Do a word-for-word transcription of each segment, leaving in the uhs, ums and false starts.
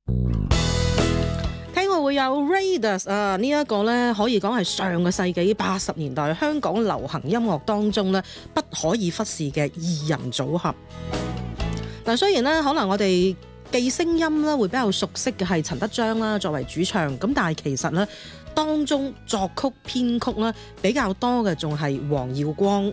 聽過會有 Raidas 啊，呢一個呢可以講係上個世紀八十年代香港流行音樂當中呢不可以忽視嘅二人組合。嗱，雖然呢可能我哋記聲音咧會比較熟悉嘅係陳德章啦作為主唱，咁但係其實呢當中作曲編曲呢比較多嘅仲係黃耀光。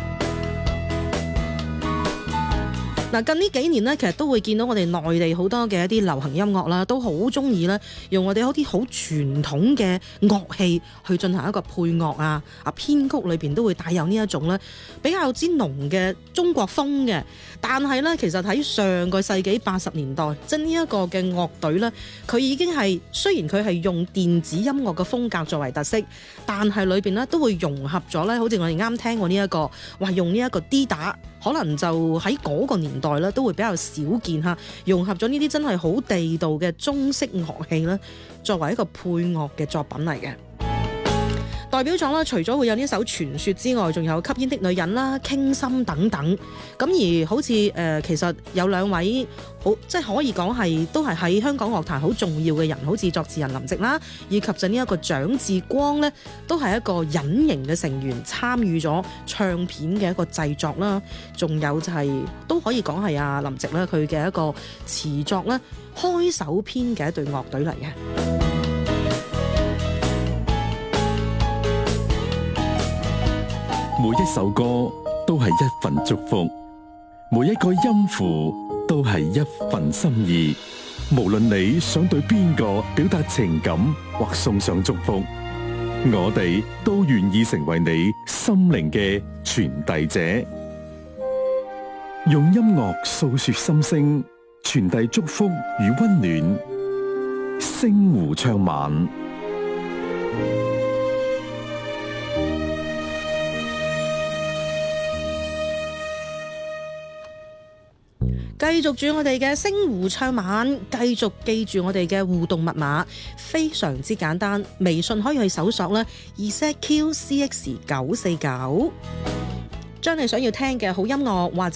嗱，近呢幾年咧，其實都會見到我哋內地好多嘅一啲流行音樂啦，都好中意咧用我哋嗰啲好傳統嘅樂器去進行一個配樂啊，啊編曲裏邊都會帶有呢一種咧比較之濃嘅中國風嘅。但係咧，其實喺上個世紀八十年代，即係呢一個嘅樂隊咧，佢已經係雖然佢係用電子音樂嘅風格作為特色，但係裏邊咧都會融合咗咧，好似我哋啱聽過呢、這、一個話用呢一個 D 打，可能就喺嗰個年代咧都會比較少見嚇，融合咗呢啲真係好地道嘅中式樂器咧，作為一個配樂嘅作品嚟嘅。代表作啦，除咗會有呢首傳說之外，仲有吸煙的女人啦、傾心等等。咁而好似誒、呃，其實有兩位好即係可以講係都係喺香港樂壇好重要嘅人，好似作詞人林夕啦，以及就呢一個蔣志光呢，都係一個隱形嘅成員，參與咗唱片嘅一個製作啦。仲有就係、是、都可以講係阿林夕咧，佢嘅一個詞作咧，開手編嘅一隊樂隊嚟嘅。 每一首歌都係一份祝福，每一個音符都係一份心意。無論你想對邊個表達情感或送上祝福，我哋都願意成為你心靈嘅傳遞者，用音樂訴說心聲，傳遞祝福與溫暖。星湖唱晚。 繼續住我哋嘅星湖唱晚，繼續記住我哋嘅互動密碼，非常之簡單，微信可以去搜索啦 Z Q C X 九四九，將你想要聽嘅好音樂或者